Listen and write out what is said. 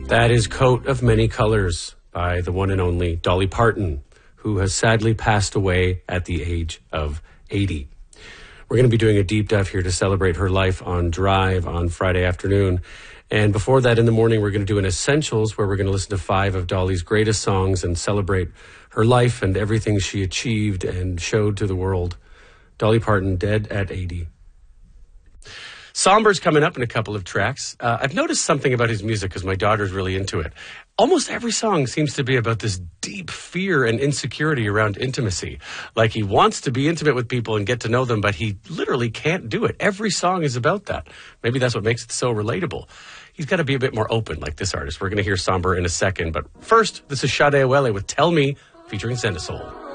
That is Coat of Many Colors by the one and only Dolly Parton, who has sadly passed away at the age of 80. We're going to be doing a deep dive here to celebrate her life on Drive on Friday afternoon. And before that, in the morning, we're going to do an Essentials where we're going to listen to 5 of Dolly's greatest songs and celebrate her life and everything she achieved and showed to the world. Dolly Parton, dead at 80. Somber's coming up in a couple of tracks. I've noticed something about his music because my daughter's really into it. Almost every song seems to be about this deep fear and insecurity around intimacy. Like he wants to be intimate with people and get to know them, but he literally can't do it. Every song is about that. Maybe that's what makes it so relatable. He's got to be a bit more open like this artist. We're going to hear Somber in a second. But first, this is Sade Awele with Tell Me, featuring Send a Soul.